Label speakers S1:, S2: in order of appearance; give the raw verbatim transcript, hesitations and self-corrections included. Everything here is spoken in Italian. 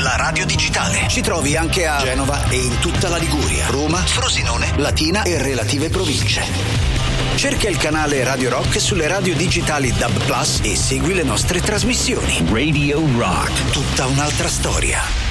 S1: la radio digitale. Ci trovi anche a Genova e in tutta la Liguria, Roma, Frosinone, Latina e relative province. Cerca il canale Radio Rock sulle radio digitali D A B Plus e segui le nostre trasmissioni. Radio Rock. Tutta un'altra storia.